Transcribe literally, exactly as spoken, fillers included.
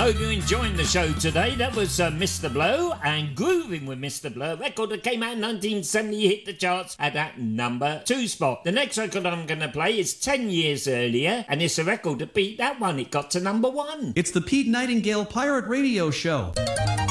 hope you're enjoying the show today. That was uh, Mister Blow and Grooving with Mister Blow, a record that came out in nineteen seventy, hit the charts at that number two spot. The next record I'm going to play is ten years earlier, and it's a record that beat that one. It got to number one. It's the Pete Nightingale Pirate Radio Show.